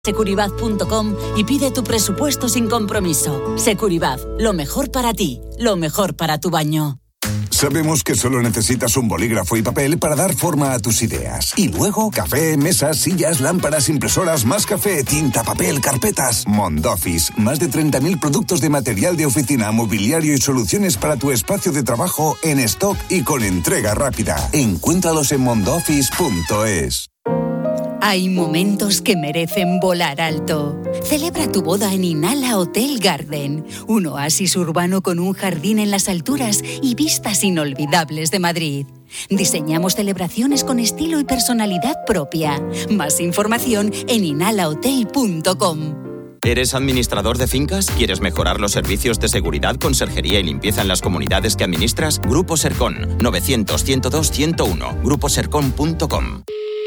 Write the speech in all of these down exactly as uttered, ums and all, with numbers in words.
Securivad punto com y pide tu presupuesto sin compromiso. Securivad, lo mejor para ti, lo mejor para tu baño. Sabemos que solo necesitas un bolígrafo y papel para dar forma a tus ideas. Y luego, café, mesas, sillas, lámparas, impresoras, más café, tinta, papel, carpetas. Mondoffice, más de treinta mil productos de material de oficina, mobiliario y soluciones para tu espacio de trabajo en stock y con entrega rápida. Encuéntralos en mondoffice punto es. Hay momentos que merecen volar alto. Celebra tu boda en Inala Hotel Garden, un oasis urbano con un jardín en las alturas y vistas inolvidables de Madrid. Diseñamos celebraciones con estilo y personalidad propia. Más información en inala hotel punto com. ¿Eres administrador de fincas? ¿Quieres mejorar los servicios de seguridad, conserjería y limpieza en las comunidades que administras? Grupo Sercon, novecientos, ciento dos, ciento uno, grupo sercon punto com.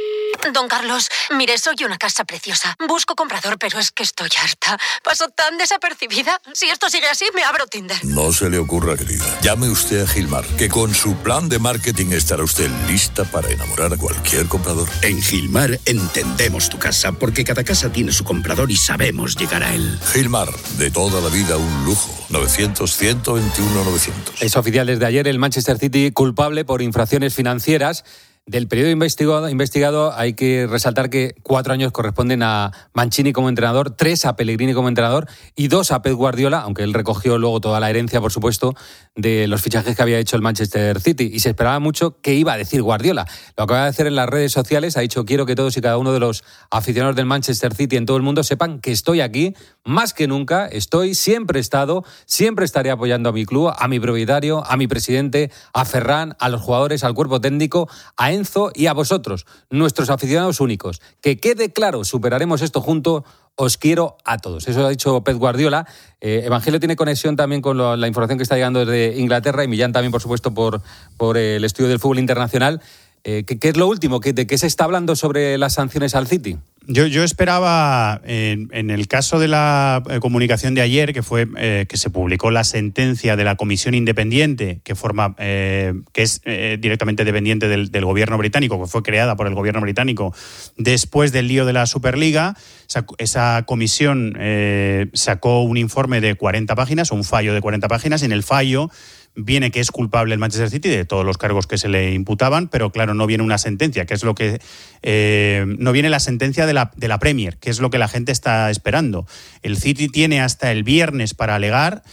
Don Carlos, mire, soy una casa preciosa. Busco comprador, pero es que estoy harta. Paso tan desapercibida. Si esto sigue así, me abro Tinder. No se le ocurra, querida. Llame usted a Gilmar, que con su plan de marketing estará usted lista para enamorar a cualquier comprador. En Gilmar entendemos tu casa, porque cada casa tiene su comprador y sabemos llegar a él. Gilmar, de toda la vida un lujo. novecientos, ciento veintiuno, novecientos. Es oficial desde ayer el Manchester City culpable por infracciones financieras. Del periodo investigado, investigado hay que resaltar que cuatro años corresponden a Mancini como entrenador, tres a Pellegrini como entrenador y dos a Pep Guardiola, aunque él recogió luego toda la herencia, por supuesto, de los fichajes que había hecho el Manchester City. Y se esperaba mucho que iba a decir Guardiola. Lo acaba de hacer en las redes sociales, ha dicho: quiero que todos y cada uno de los aficionados del Manchester City en todo el mundo sepan que estoy aquí, más que nunca, estoy, siempre he estado, siempre estaré apoyando a mi club, a mi propietario, a mi presidente, a Ferran, a los jugadores, al cuerpo técnico, a Enzo y a vosotros, nuestros aficionados únicos. Que quede claro, superaremos esto juntos, os quiero a todos. Eso ha dicho Pep Guardiola. Eh, Evangelio tiene conexión también con lo, la información que está llegando desde Inglaterra y Millán también, por supuesto, por, por el estudio del fútbol internacional. Eh, ¿qué, ¿Qué es lo último? ¿Qué, ¿De qué se está hablando sobre las sanciones al City? Yo, yo esperaba, en, en el caso de la eh, comunicación de ayer, que fue eh, que se publicó la sentencia de la comisión independiente, que forma, eh, que es eh, directamente dependiente del, del gobierno británico, que fue creada por el gobierno británico después del lío de la Superliga. Esa, esa comisión eh, sacó un informe de cuarenta páginas, un fallo de cuarenta páginas. En el fallo viene que es culpable el Manchester City de todos los cargos que se le imputaban, pero claro, no viene una sentencia, que es lo que eh, no viene la sentencia de la, de la Premier, que es lo que la gente está esperando. El City tiene hasta el viernes para alegar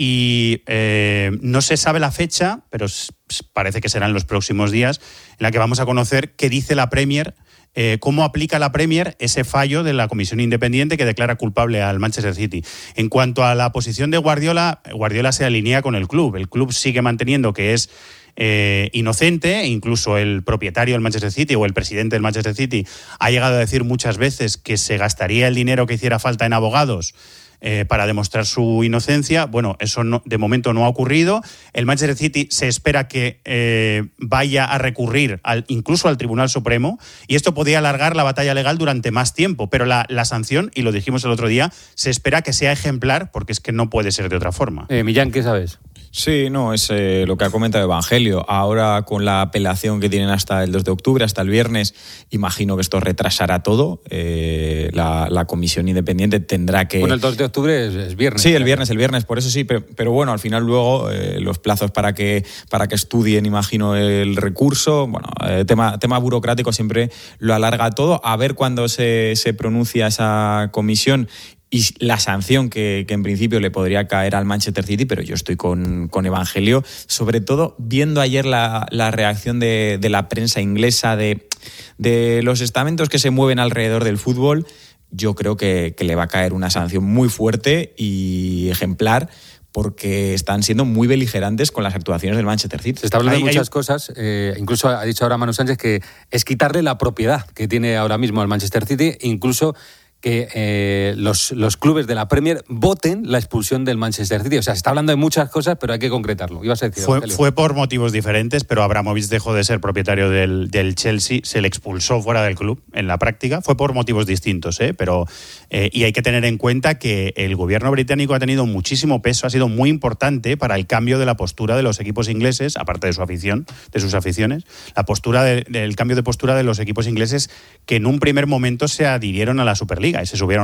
y eh, no se sabe la fecha, pero parece que será en los próximos días, en la que vamos a conocer qué dice la Premier. Eh, cómo aplica la Premier ese fallo de la comisión independiente que declara culpable al Manchester City. En cuanto a la posición de Guardiola, Guardiola se alinea con el club. El club sigue manteniendo que es eh, inocente, incluso el propietario del Manchester City o el presidente del Manchester City ha llegado a decir muchas veces que se gastaría el dinero que hiciera falta en abogados Eh, para demostrar su inocencia. Bueno, eso no, de momento no ha ocurrido. El Manchester City se espera que eh, vaya a recurrir al, incluso al Tribunal Supremo, y esto podría alargar la batalla legal durante más tiempo, pero la, la sanción, y lo dijimos el otro día, se espera que sea ejemplar, porque es que no puede ser de otra forma. Eh, Millán, ¿qué sabes? Sí, no, es eh, lo que ha comentado Evangelio. Ahora, con la apelación que tienen hasta el dos de octubre, hasta el viernes, imagino que esto retrasará todo. Eh, la, la comisión independiente tendrá que... Bueno, el dos de octubre es, es viernes. Sí, el viernes, el viernes, por eso sí, pero, pero bueno, al final luego eh, los plazos para que, para que estudien, imagino, el recurso, bueno, eh, tema, tema burocrático siempre lo alarga todo. A ver cuándo se, se pronuncia esa comisión y la sanción que, que en principio le podría caer al Manchester City, pero yo estoy con, con Evangelio, sobre todo viendo ayer la, la reacción de, de la prensa inglesa, de, de los estamentos que se mueven alrededor del fútbol. Yo creo que, que le va a caer una sanción muy fuerte y ejemplar, porque están siendo muy beligerantes con las actuaciones del Manchester City. Se está hablando hay, de muchas hay... cosas, eh, incluso ha dicho ahora Manu Sánchez que es quitarle la propiedad que tiene ahora mismo al Manchester City, incluso que eh, los, los clubes de la Premier voten la expulsión del Manchester City. O sea, se está hablando de muchas cosas, pero hay que concretarlo. Ibas a decir, fue, fue por motivos diferentes, pero Abramovich dejó de ser propietario del, del Chelsea, se le expulsó fuera del club en la práctica. Fue por motivos distintos, ¿eh? Pero eh, y hay que tener en cuenta que el gobierno británico ha tenido muchísimo peso, ha sido muy importante para el cambio de la postura de los equipos ingleses, aparte de su afición, de sus aficiones, la postura de, del cambio de postura de los equipos ingleses que en un primer momento se adhirieron a la Superliga. Liga y se subieron